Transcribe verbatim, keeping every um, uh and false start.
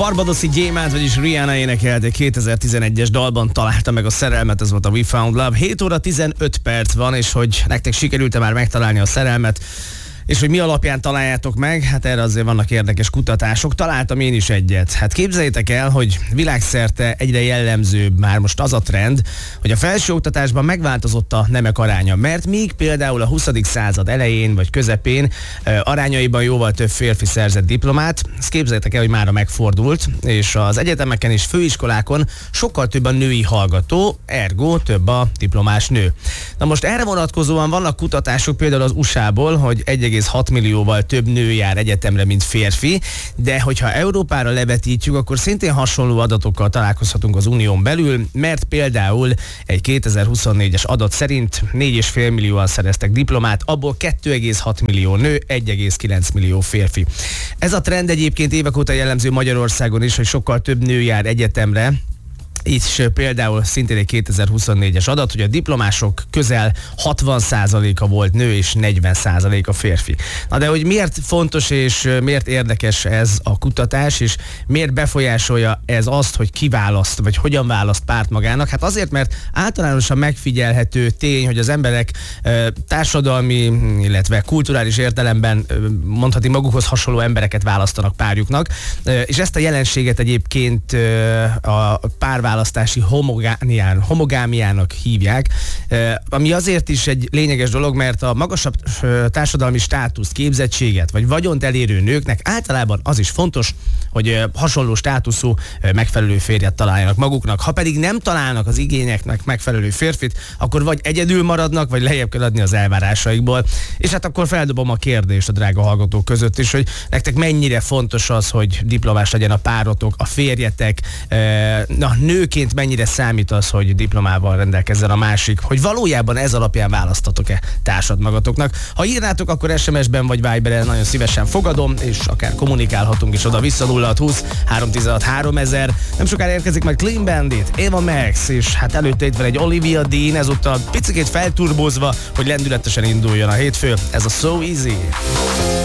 barbadoszi gyémánt, vagyis Rihanna énekelt egy kétezer-tizenegyes dalban találta meg a szerelmet, ez volt a We Found Love. hét óra tizenöt perc van, és hogy nektek sikerült-e már megtalálni a szerelmet, és hogy mi alapján találjátok meg, hát erre azért vannak érdekes kutatások. Találtam én is egyet. Hát képzeljétek el, hogy világszerte egyre jellemzőbb már most az a trend, hogy a felsőoktatásban megváltozott a nemek aránya, mert míg például a huszadik század elején vagy közepén arányaiban jóval több férfi szerzett diplomát, ezt képzeljétek el, hogy mára megfordult, és az egyetemeken és főiskolákon sokkal több a női hallgató, ergo több a diplomás nő. Na most erre vonatkozóan vannak kutatások például az u es á-ból, hogy egy egész hat millióval több nő jár egyetemre, mint férfi, de hogyha Európára levetítjük, akkor szintén hasonló adatokkal találkozhatunk az unión belül, mert például egy kétezer-huszonnégyes adat szerint négy egész öt millióan szereztek diplomát, abból kettő egész hat millió nő, egy egész kilenc millió férfi. Ez a trend egyébként évek óta jellemző Magyarországon is, hogy sokkal több nő jár egyetemre. Itt például szintén egy kétezer-huszonnégyes adat, hogy a diplomások közel hatvan százaléka volt nő és negyven százaléka férfi. Na de hogy miért fontos és miért érdekes ez a kutatás, és miért befolyásolja ez azt, hogy ki választ, vagy hogyan választ párt magának? Hát azért, mert általánosan megfigyelhető tény, hogy az emberek társadalmi, illetve kulturális értelemben mondhatni magukhoz hasonló embereket választanak párjuknak, és ezt a jelenséget egyébként a pár választási homogámián, homogámiának hívják, ami azért is egy lényeges dolog, mert a magasabb társadalmi státuszt, képzettséget vagy vagyont elérő nőknek általában az is fontos, hogy hasonló státuszú megfelelő férjet találjanak maguknak. Ha pedig nem találnak az igényeknek megfelelő férfit, akkor vagy egyedül maradnak, vagy lejjebb kell adni az elvárásaikból. És hát akkor feldobom a kérdést a drága hallgatók között is, hogy nektek mennyire fontos az, hogy diplomás legyen a párotok, a férjetek, na, nőként mennyire számít az, hogy diplomával rendelkezzen a másik, hogy valójában ez alapján választatok-e társat magatoknak. Ha írnátok, akkor es em es-ben vagy Viberen nagyon szívesen fogadom, és akár kommunikálhatunk is oda-vissza nulla hat húsz három tizenhat háromezer. Nem sokára érkezik meg Clean Bandit, Ava Max, és hát előtte itt van egy Olivia Dean, ezúttal picikét felturbozva, hogy lendületesen induljon a hétfő. Ez a So Easy.